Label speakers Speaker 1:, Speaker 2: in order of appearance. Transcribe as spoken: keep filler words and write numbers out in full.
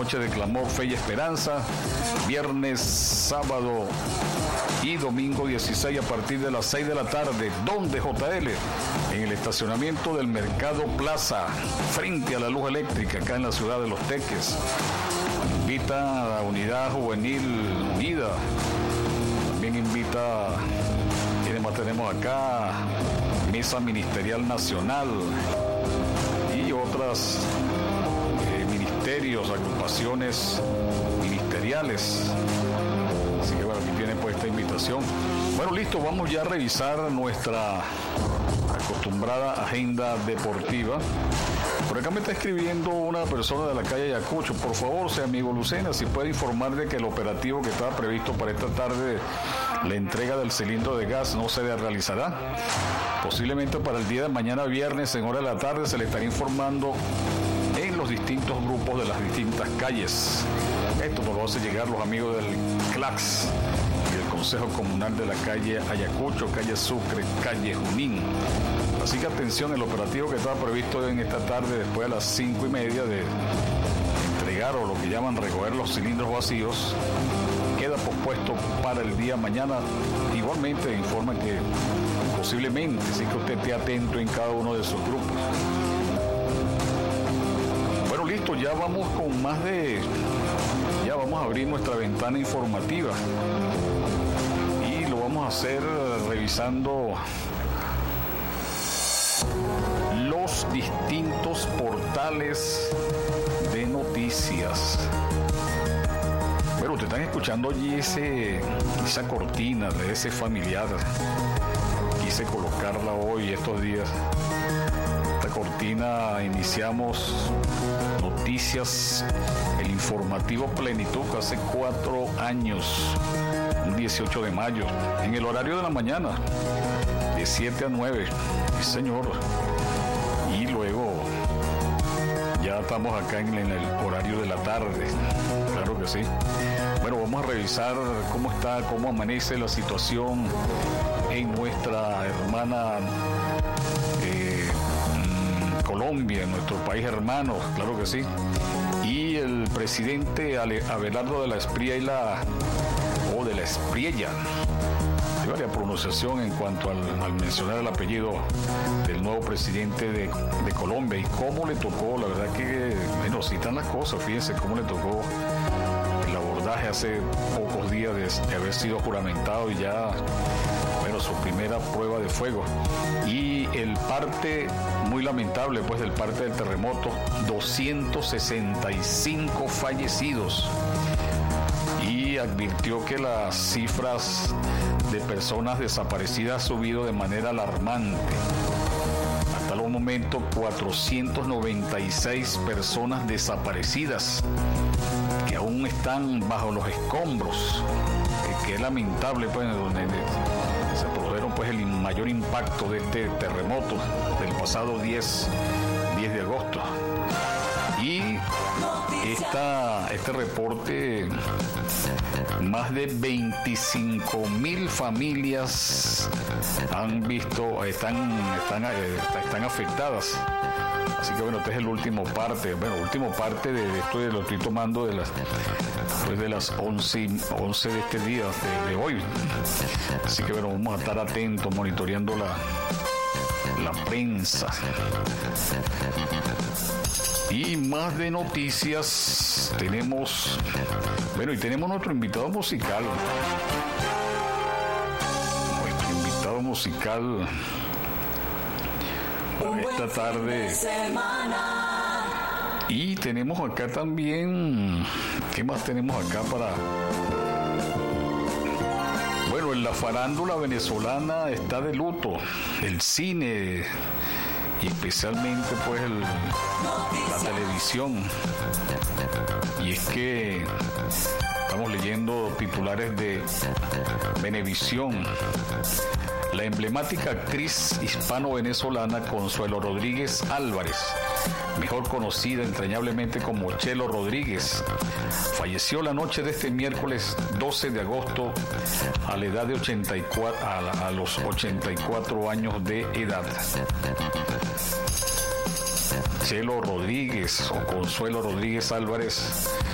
Speaker 1: noche de clamor, fe y esperanza. Viernes, sábado y domingo dieciséis a partir de las seis de la tarde. ¿Dónde, J L? En el estacionamiento del Mercado Plaza, frente a la luz eléctrica, acá en la ciudad de Los Teques. Invita a la Unidad Juvenil Unida. También invita, ¿quiénes más tenemos acá? Mesa Ministerial Nacional y otras eh, ministerios, agrupaciones ministeriales. Así que bueno, aquí tiene pues esta invitación. Bueno, listo, vamos ya a revisar nuestra acostumbrada agenda deportiva. Por acá me está escribiendo una persona de la calle Ayacucho. Por favor, sea amigo Lucena, si puede informar de que el operativo que estaba previsto para esta tarde, la entrega del cilindro de gas, no se realizará. Posiblemente para el día de mañana viernes en hora de la tarde se le estará informando en los distintos grupos de las distintas calles. Esto nos lo hace llegar los amigos del C L A X y del Consejo Comunal de la calle Ayacucho, calle Sucre, calle Junín. Así que atención, el operativo que estaba previsto en esta tarde después de las cinco y media de entregar o lo que llaman recoger los cilindros vacíos queda pospuesto para el día mañana. Igualmente informan que posiblemente, así que usted esté atento en cada uno de sus grupos. Bueno, listo, ya vamos con más de... Ya vamos a abrir nuestra ventana informativa y lo vamos a hacer revisando los distintos portales de noticias. Pero ustedes están escuchando allí ese, esa cortina de ese familiar. Quise colocarla hoy, estos días. Esta cortina iniciamos noticias, el informativo Plenitud, hace cuatro años, un dieciocho de mayo, en el horario de la mañana, de siete a nueve. Sí, señor. Y luego ya estamos acá en, en el horario de la tarde. Claro que sí. Bueno, vamos a revisar cómo está, cómo amanece la situación en nuestra hermana eh, Colombia, en nuestro país hermano, claro que sí. Y el presidente Abelardo de la Espriella y la o de la Espriella. Hay varias pronunciación en cuanto al, al mencionar el apellido del nuevo presidente de, de Colombia y cómo le tocó, la verdad que, bueno, citan las cosas, fíjense cómo le tocó el abordaje hace pocos días de, de haber sido juramentado y ya, bueno, su primera prueba de fuego. Y el parte, muy lamentable, pues, del parte del terremoto, doscientos sesenta y cinco fallecidos. Y advirtió que las cifras de personas desaparecidas ha subido de manera alarmante. Hasta el momento, cuatrocientas noventa y seis personas desaparecidas que aún están bajo los escombros, que, que es lamentable, pues, donde se produjeron pues el mayor impacto de este terremoto del pasado diez de agosto. Y esta, este reporte, más de veinticinco mil familias han visto, están, están, están afectadas. Así que bueno, este es el último parte, bueno, último parte de, de esto, de lo estoy tomando de las, pues de las once, once de este día, de, de hoy. Así que bueno, vamos a estar atentos, monitoreando la, la prensa. Y más de noticias tenemos, bueno, y tenemos nuestro invitado musical. Nuestro invitado musical para esta tarde. Y tenemos acá también, ¿qué más tenemos acá para? Bueno, en la farándula venezolana está de luto el cine y especialmente pues el, la televisión. Y es que estamos leyendo titulares de Venevisión. La emblemática actriz hispano-venezolana Consuelo Rodríguez Álvarez, mejor conocida entrañablemente como Chelo Rodríguez, falleció la noche de este miércoles doce de agosto a la edad de ochenta y cuatro, a, a los ochenta y cuatro años de edad. Chelo Rodríguez o Consuelo Rodríguez Álvarez